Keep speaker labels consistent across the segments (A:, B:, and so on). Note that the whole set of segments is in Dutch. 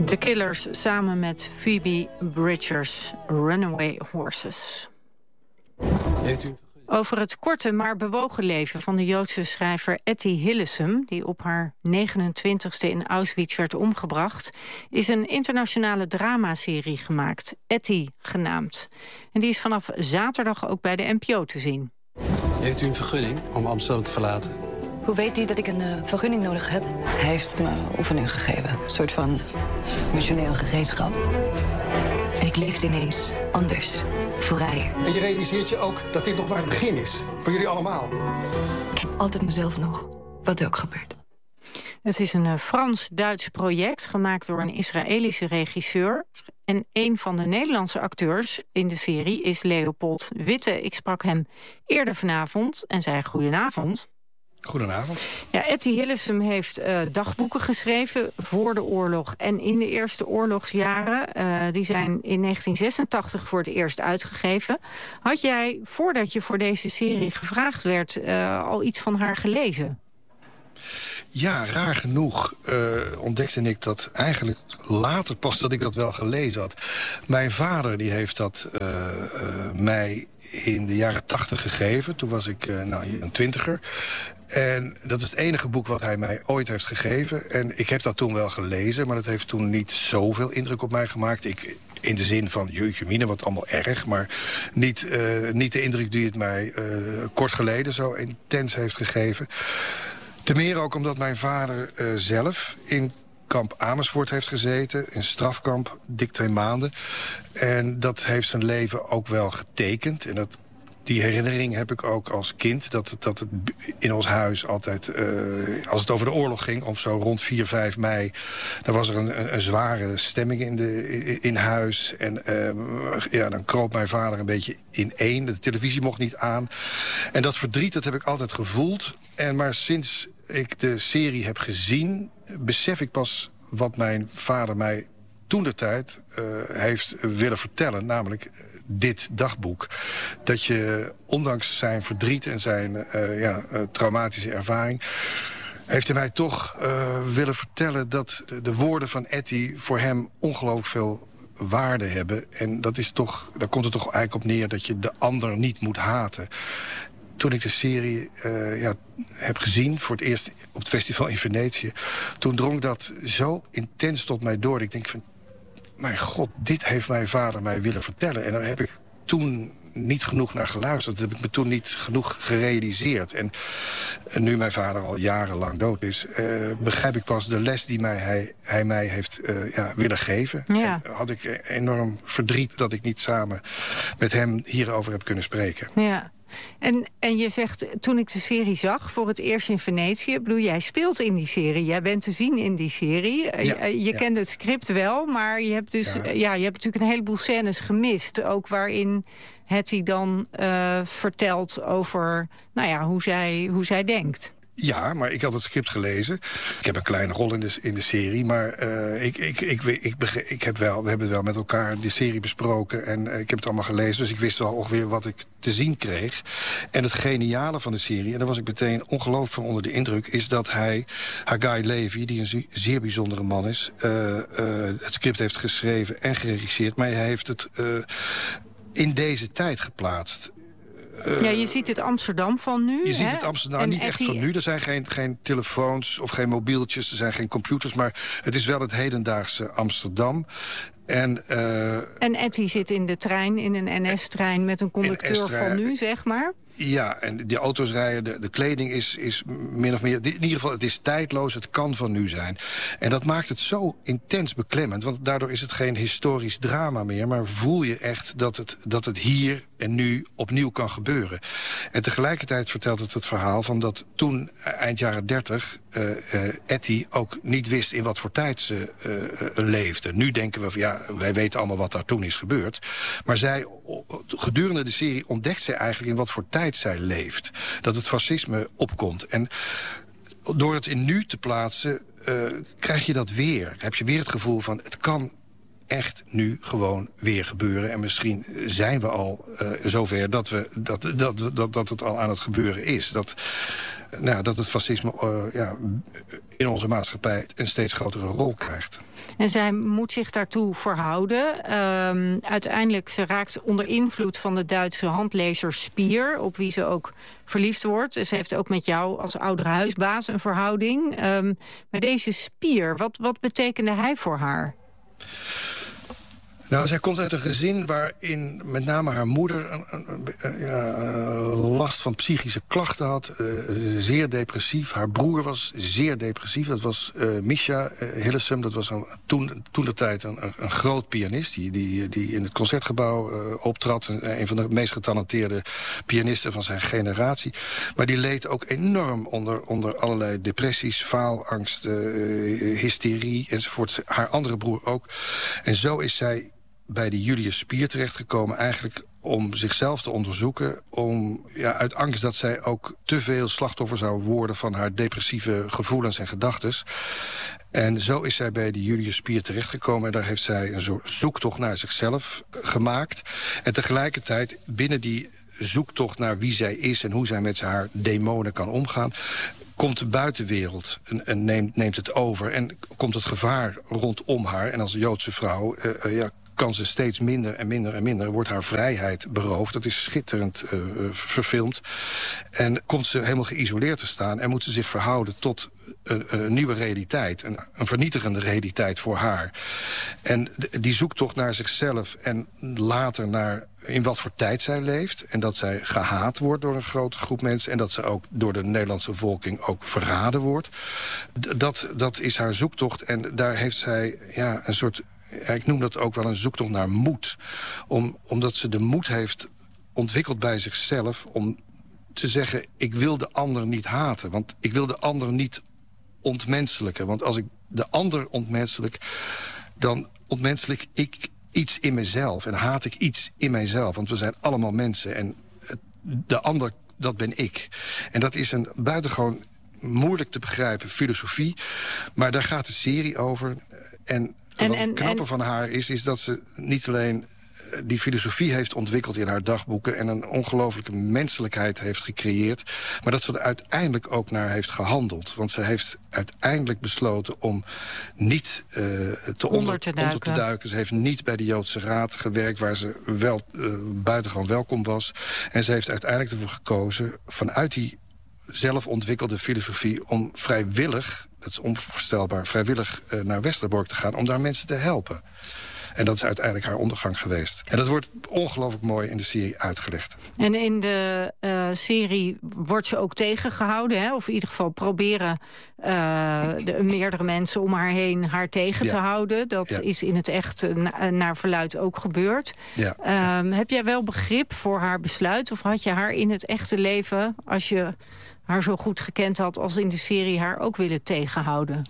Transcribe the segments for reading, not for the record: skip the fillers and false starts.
A: The Killers samen met Phoebe Bridgers, Runaway Horses. Over het korte maar bewogen leven van de Joodse schrijver Etty Hillesum, die op haar 29e in Auschwitz werd omgebracht, is een internationale dramaserie gemaakt, Etty genaamd. En die is vanaf zaterdag ook bij de NPO te zien.
B: Heeft u een vergunning om Amsterdam te verlaten?
C: Hoe weet hij dat ik een vergunning nodig heb? Hij heeft me oefening gegeven. Een soort van missioneel gereedschap. En ik leefde ineens anders. Vrij.
D: En je realiseert je ook dat dit nog maar het begin is. Voor jullie allemaal.
C: Ik heb altijd mezelf nog. Wat er ook gebeurt.
A: Het is een Frans-Duits project gemaakt door een Israëlische regisseur. En een van de Nederlandse acteurs in de serie is Leopold Witte. Ik sprak hem eerder vanavond en zei goedenavond.
E: Goedenavond.
A: Ja, Etty Hillesum heeft dagboeken geschreven voor de oorlog en in de eerste oorlogsjaren. Die zijn in 1986 voor het eerst uitgegeven. Had jij, voordat je voor deze serie gevraagd werd, al iets van haar gelezen?
E: Ja, raar genoeg ontdekte ik dat eigenlijk later pas dat ik dat wel gelezen had. Mijn vader die heeft dat mij in de jaren 80 gegeven. Toen was ik een 20er. En dat is het enige boek wat hij mij ooit heeft gegeven. En ik heb dat toen wel gelezen, maar dat heeft toen niet zoveel indruk op mij gemaakt. In de zin van, jeetje mine, wat allemaal erg. Maar niet de indruk die het mij kort geleden zo intens heeft gegeven. Ten meer ook omdat mijn vader zelf in kamp Amersfoort heeft gezeten. In strafkamp, dik 2 maanden. En dat heeft zijn leven ook wel getekend. En die herinnering heb ik ook als kind. Dat het in ons huis altijd, als het over de oorlog ging, of zo rond 4, 5 mei... dan was er een zware stemming in huis. En dan kroop mijn vader een beetje ineen. De televisie mocht niet aan. En dat verdriet, dat heb ik altijd gevoeld. Maar sinds ik de serie heb gezien, besef ik pas wat mijn vader mij toentertijd heeft willen vertellen, namelijk dit dagboek. Dat je, ondanks zijn verdriet en zijn traumatische ervaring, heeft hij mij toch willen vertellen dat de woorden van Etty voor hem ongelooflijk veel waarde hebben. En daar komt het toch eigenlijk op neer dat je de ander niet moet haten. Toen ik de serie heb gezien, voor het eerst op het festival in Venetië, toen drong dat zo intens tot mij door. Ik denk van, mijn god, dit heeft mijn vader mij willen vertellen. En daar heb ik toen niet genoeg naar geluisterd. Dat heb ik me toen niet genoeg gerealiseerd. En nu mijn vader al jarenlang dood is, begrijp ik pas de les die hij mij heeft willen geven.
A: Ja.
E: En had ik enorm verdriet dat ik niet samen met hem hierover heb kunnen spreken.
A: Ja. En je zegt, toen ik de serie zag, voor het eerst in Venetië, bedoel, jij speelt in die serie, jij bent te zien in die serie. Je kende het script wel, maar je hebt dus je hebt natuurlijk een heleboel scènes gemist, ook waarin Hetty dan vertelt over hoe zij denkt.
E: Ja, maar ik had het script gelezen. Ik heb een kleine rol in de serie. Maar we hebben wel met elkaar de serie besproken. En ik heb het allemaal gelezen. Dus ik wist wel ongeveer wat ik te zien kreeg. En het geniale van de serie, en daar was ik meteen ongelooflijk van onder de indruk, is dat Hagai Levy, die een zeer bijzondere man is, het script heeft geschreven en geregisseerd. Maar hij heeft het in deze tijd geplaatst.
A: Je ziet het Amsterdam van nu.
E: Je ziet het Amsterdam niet echt van nu. Er zijn geen telefoons of geen mobieltjes. Er zijn geen computers. Maar het is wel het hedendaagse Amsterdam. En
A: Etty zit in de trein, in een NS-trein met een conducteur van nu, zeg maar.
E: Ja, en die auto's rijden, de kleding is min of meer, in ieder geval, het is tijdloos, het kan van nu zijn. En dat maakt het zo intens beklemmend, want daardoor is het geen historisch drama meer, maar voel je echt dat het hier en nu opnieuw kan gebeuren. En tegelijkertijd vertelt het verhaal van dat toen, eind jaren 30, Etty ook niet wist in wat voor tijd ze leefde. Nu denken we van, wij weten allemaal wat daar toen is gebeurd. Maar gedurende de serie ontdekt zij eigenlijk in wat voor tijd zij leeft. Dat het fascisme opkomt. En door het in nu te plaatsen, krijg je dat weer. Heb je weer het gevoel van, het kan echt nu gewoon weer gebeuren. En misschien zijn we al zover dat het al aan het gebeuren is. Dat het fascisme in onze maatschappij een steeds grotere rol krijgt.
A: En zij moet zich daartoe verhouden. Uiteindelijk, ze raakt onder invloed van de Duitse handlezer Spier, op wie ze ook verliefd wordt. Ze heeft ook met jou als oudere huisbaas een verhouding. Maar deze Spier, wat betekende hij voor haar?
E: Nou, zij komt uit een gezin waarin met name haar moeder last van psychische klachten had. Zeer depressief. Haar broer was zeer depressief. Dat was Misha Hillesum. Dat was toen de tijd een groot pianist die in het Concertgebouw optrad. Een van de meest getalenteerde pianisten van zijn generatie. Maar die leed ook enorm onder allerlei depressies, faalangst, hysterie enzovoort. Haar andere broer ook. En zo is zij bij de Julius Spier terechtgekomen, eigenlijk om zichzelf te onderzoeken, uit angst dat zij ook te veel slachtoffer zou worden van haar depressieve gevoelens en gedachtes. En zo is zij bij de Julius Spier terechtgekomen en daar heeft zij een soort zoektocht naar zichzelf gemaakt. En tegelijkertijd binnen die zoektocht naar wie zij is en hoe zij met haar demonen kan omgaan, komt de buitenwereld en neemt het over en komt het gevaar rondom haar. En als Joodse vrouw kan ze steeds minder en minder en minder, wordt haar vrijheid beroofd. Dat is schitterend verfilmd. En komt ze helemaal geïsoleerd te staan en moet ze zich verhouden tot een nieuwe realiteit. Een vernietigende realiteit voor haar. En die zoektocht naar zichzelf en later naar in wat voor tijd zij leeft. En dat zij gehaat wordt door een grote groep mensen. En dat ze ook door de Nederlandse bevolking ook verraden wordt. Dat is haar zoektocht. En daar heeft zij een soort, ik noem dat ook wel een zoektocht naar moed. Omdat ze de moed heeft ontwikkeld bij zichzelf om te zeggen, ik wil de ander niet haten. Want ik wil de ander niet ontmenselijken. Want als ik de ander ontmenselijk, dan ontmenselijk ik iets in mezelf. En haat ik iets in mijzelf. Want we zijn allemaal mensen. En de ander, dat ben ik. En dat is een buitengewoon moeilijk te begrijpen filosofie. Maar daar gaat de serie over. En wat het knappe van haar is dat ze niet alleen die filosofie heeft ontwikkeld in haar dagboeken en een ongelooflijke menselijkheid heeft gecreëerd, maar dat ze er uiteindelijk ook naar heeft gehandeld. Want ze heeft uiteindelijk besloten om niet onder te duiken. Ze heeft niet bij de Joodse Raad gewerkt, waar ze wel buitengewoon welkom was. En ze heeft uiteindelijk ervoor gekozen, vanuit die zelf ontwikkelde filosofie, om vrijwillig, dat is onvoorstelbaar, vrijwillig naar Westerbork te gaan om daar mensen te helpen. En dat is uiteindelijk haar ondergang geweest. En dat wordt ongelooflijk mooi in de serie uitgelegd. En
A: in de serie wordt ze ook tegengehouden, hè? Of in ieder geval proberen meerdere mensen om haar heen haar tegen te houden. Dat is in het echt naar verluidt ook gebeurd. Ja. Heb jij wel begrip voor haar besluit? Of had je haar in het echte leven, als je haar zo goed gekend had als in de serie, haar ook willen tegenhouden?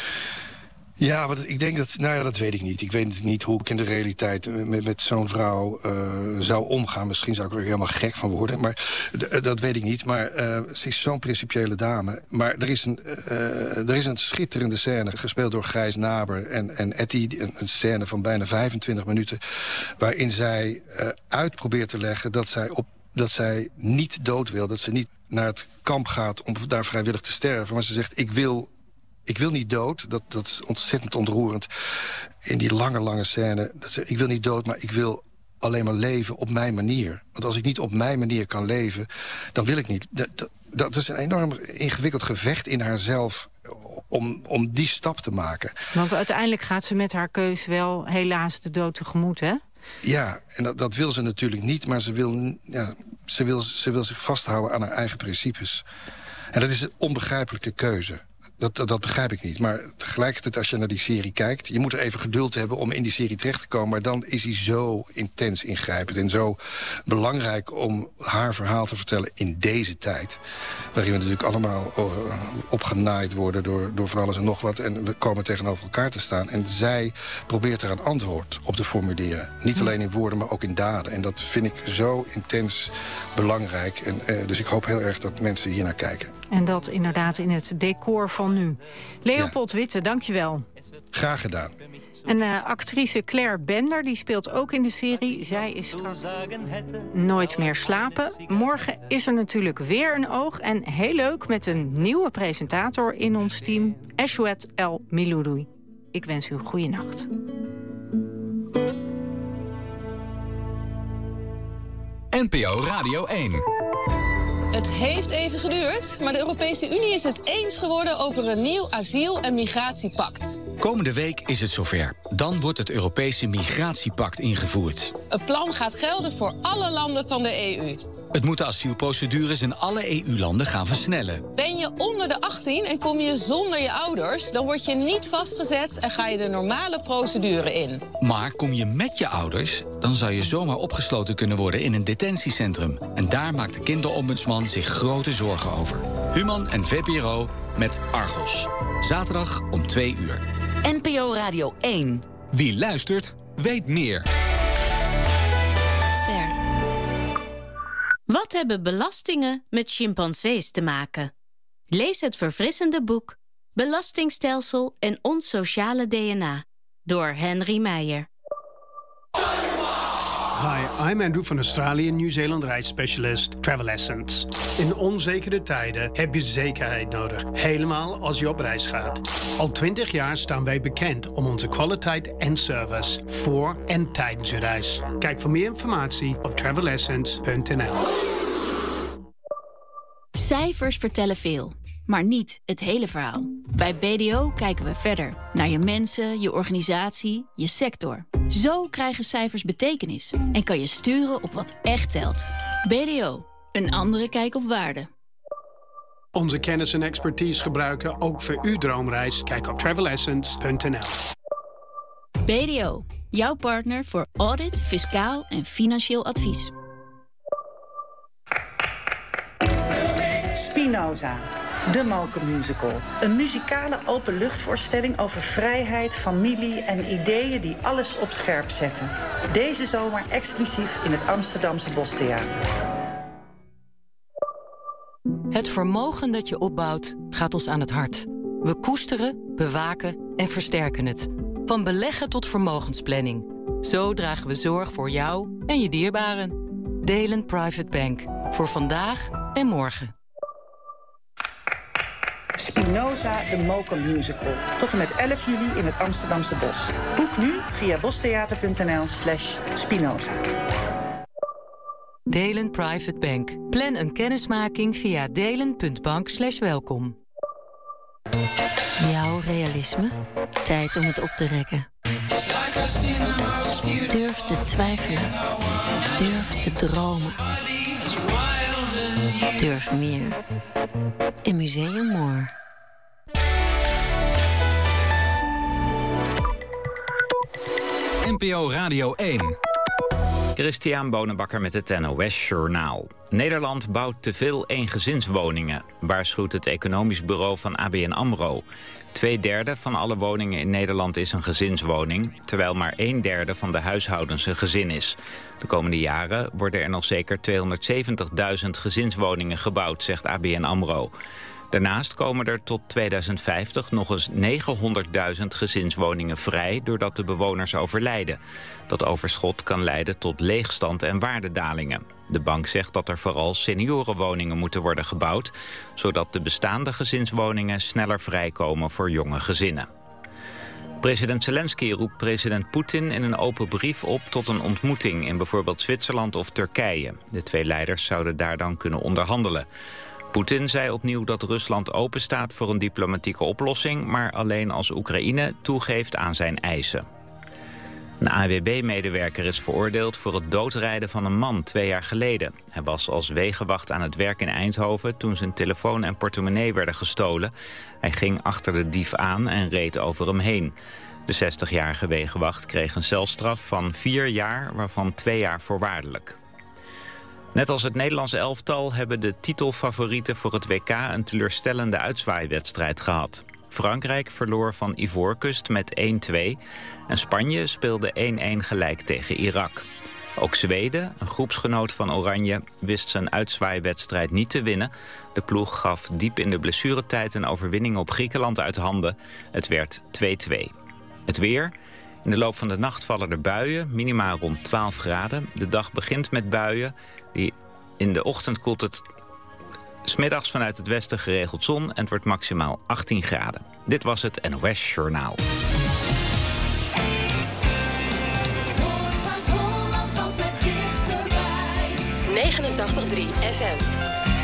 E: Ja, ik denk dat, dat weet ik niet. Ik weet niet hoe ik in de realiteit met zo'n vrouw zou omgaan. Misschien zou ik er helemaal gek van worden, maar dat weet ik niet. Maar ze is zo'n principiële dame. Maar er is een schitterende scène, gespeeld door Gijs Naber en Etty. Een scène van bijna 25 minuten, waarin zij uitprobeert te leggen dat zij niet dood wil. Dat ze niet naar het kamp gaat om daar vrijwillig te sterven. Maar ze zegt, ik wil niet dood. Dat is ontzettend ontroerend. In die lange scène. Ik wil niet dood, maar ik wil alleen maar leven op mijn manier. Want als ik niet op mijn manier kan leven, dan wil ik niet. Dat is een enorm ingewikkeld gevecht in haarzelf om die stap te maken.
A: Want uiteindelijk gaat ze met haar keus wel helaas de dood tegemoet, hè?
E: Ja, en dat wil ze natuurlijk niet, maar ze wil zich vasthouden aan haar eigen principes. En dat is een onbegrijpelijke keuze. Dat begrijp ik niet. Maar tegelijkertijd, als je naar die serie kijkt, je moet er even geduld hebben om in die serie terecht te komen. Maar dan is hij zo intens ingrijpend en zo belangrijk om haar verhaal te vertellen in deze tijd. Waarin we natuurlijk allemaal opgenaaid worden door van alles en nog wat. En we komen tegenover elkaar te staan. En zij probeert er een antwoord op te formuleren. Niet alleen in woorden, maar ook in daden. En dat vind ik zo intens belangrijk. En dus ik hoop heel erg dat mensen hier naar kijken.
A: En dat inderdaad in het decor van nu. Leopold Witte, dankjewel.
E: Graag gedaan.
A: En actrice Claire Bender, die speelt ook in de serie. Zij is straks Nooit meer slapen. Morgen is er natuurlijk weer een oog. En heel leuk met een nieuwe presentator in ons team. Eshwet El Miloudoui. Ik wens u een goede nacht.
F: NPO Radio 1.
G: Het heeft even geduurd, maar de Europese Unie is het eens geworden over een nieuw asiel- en migratiepact.
F: Komende week is het zover. Dan wordt het Europese Migratiepact ingevoerd.
G: Het plan gaat gelden voor alle landen van de EU.
F: Het moet de asielprocedures in alle EU-landen gaan versnellen.
G: Ben je onder de 18 en kom je zonder je ouders, dan word je niet vastgezet en ga je de normale procedure in.
F: Maar kom je met je ouders, dan zou je zomaar opgesloten kunnen worden in een detentiecentrum. En daar maakt de kinderombudsman zich grote zorgen over. Human en VPRO met Argos. Zaterdag om 2 uur.
H: NPO Radio 1.
F: Wie luistert, weet meer.
H: Ster.
I: Wat hebben belastingen met chimpansees te maken? Lees het verfrissende boek Belastingstelsel en ons sociale DNA door Henry Meijer.
J: Hi, I'm Andrew van Australië, Nieuw-Zeeland reisspecialist Travel Essence. In onzekere tijden heb je zekerheid nodig, helemaal als je op reis gaat. Al 20 jaar staan wij bekend om onze kwaliteit en service voor en tijdens je reis. Kijk voor meer informatie op travelessence.nl.
K: Cijfers vertellen veel, maar niet het hele verhaal. Bij BDO kijken we verder naar je mensen, je organisatie, je sector. Zo krijgen cijfers betekenis en kan je sturen op wat echt telt. BDO, een andere kijk op waarde.
J: Onze kennis en expertise gebruiken ook voor uw droomreis. Kijk op travelessence.nl.
K: BDO, jouw partner voor audit, fiscaal en financieel advies.
L: Spinoza, de Mokermusical. Een muzikale openluchtvoorstelling over vrijheid, familie en ideeën die alles op scherp zetten. Deze zomer exclusief in het Amsterdamse Bostheater.
H: Het vermogen dat je opbouwt gaat ons aan het hart. We koesteren, bewaken en versterken het. Van beleggen tot vermogensplanning. Zo dragen we zorg voor jou en je dierbaren. Delen Private Bank. Voor vandaag en morgen.
L: Spinoza, de Mokermusical. Tot en met 11 juli in het Amsterdamse Bos. Boek nu via bostheater.nl/Spinoza.
H: Delen Private Bank. Plan een kennismaking via delen.bank/welkom. Jouw realisme? Tijd om het op te rekken. Durf te twijfelen. Durf te dromen. Durf meer. In Museum More.
F: NPO Radio 1.
M: Christian Bonenbakker met het NOS Journaal. Nederland bouwt te veel eengezinswoningen, waarschuwt het economisch bureau van ABN AMRO. 2/3 van alle woningen in Nederland is een gezinswoning, terwijl maar 1/3 van de huishoudens een gezin is. De komende jaren worden er nog zeker 270.000 gezinswoningen gebouwd, zegt ABN AMRO. Daarnaast komen er tot 2050 nog eens 900.000 gezinswoningen vrij doordat de bewoners overlijden. Dat overschot kan leiden tot leegstand en waardedalingen. De bank zegt dat er vooral seniorenwoningen moeten worden gebouwd, zodat de bestaande gezinswoningen sneller vrijkomen voor jonge gezinnen. President Zelensky roept president Poetin in een open brief op tot een ontmoeting in bijvoorbeeld Zwitserland of Turkije. De twee leiders zouden daar dan kunnen onderhandelen. Poetin zei opnieuw dat Rusland openstaat voor een diplomatieke oplossing, maar alleen als Oekraïne toegeeft aan zijn eisen. Een ANWB-medewerker is veroordeeld voor het doodrijden van een man 2 jaar geleden. Hij was als wegenwacht aan het werk in Eindhoven toen zijn telefoon en portemonnee werden gestolen. Hij ging achter de dief aan en reed over hem heen. De 60-jarige wegenwacht kreeg een celstraf van 4 jaar, waarvan 2 jaar voorwaardelijk. Net als het Nederlands elftal hebben de titelfavorieten voor het WK een teleurstellende uitzwaaiwedstrijd gehad. Frankrijk verloor van Ivoorkust met 1-2 en Spanje speelde 1-1 gelijk tegen Irak. Ook Zweden, een groepsgenoot van Oranje, wist zijn uitzwaaiwedstrijd niet te winnen. De ploeg gaf diep in de blessuretijd een overwinning op Griekenland uit handen. Het werd 2-2. Het weer. In de loop van de nacht vallen er buien, minimaal rond 12 graden. De dag begint met buien. In de ochtend koelt het 's middags vanuit het westen geregeld zon en het wordt maximaal 18 graden. Dit was het NOS Journaal.
N: 89.3 FM.